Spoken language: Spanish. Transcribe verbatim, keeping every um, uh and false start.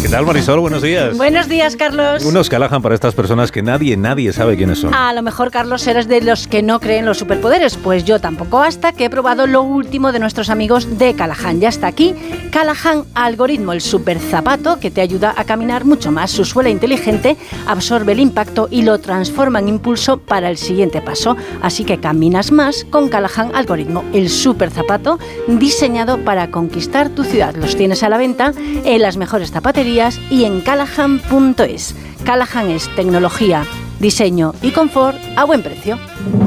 ¿Qué tal, Marisol? Buenos días. Buenos días, Carlos. Unos Callahan para estas personas que nadie, nadie sabe quiénes son. A lo mejor, Carlos, eres de los que no creen los superpoderes. Pues yo tampoco, hasta que he probado lo último de nuestros amigos de Callahan. Ya está aquí Callahan Algoritmo, el super zapato que te ayuda a caminar mucho más. Su suela inteligente absorbe el impacto y lo transforma en impulso para el siguiente paso. Así que caminas más con Callahan Algoritmo, el super zapato diseñado para conquistar tu ciudad. Los tienes a la venta en las mejores zapaterías y en callahan punto es. Callahan es tecnología, diseño y confort a buen precio.